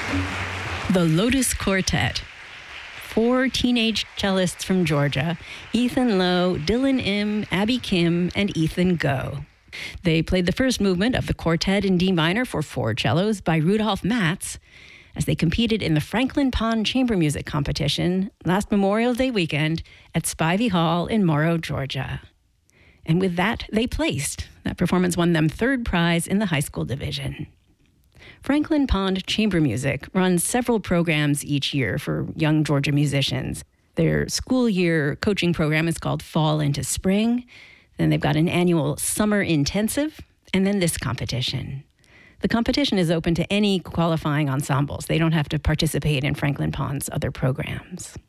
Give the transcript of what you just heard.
The Lotus Quartet. 4 teenage cellists from Georgia, Ethan Lowe, Dylan Im, Abby Kim, and Ethan Go. They played the first movement of the quartet in D minor for 4 cellos by Rudolf Matz as they competed in the Franklin Pond Chamber Music Competition last Memorial Day weekend at Spivey Hall in Morrow, Georgia. And with that, they placed. That performance won them 3rd prize in the high school division. Franklin Pond Chamber Music runs several programs each year for young Georgia musicians. Their school year coaching program is called Fall into Spring. Then they've got an annual Summer Intensive, and then this competition. The competition is open to any qualifying ensembles. They don't have to participate in Franklin Pond's other programs.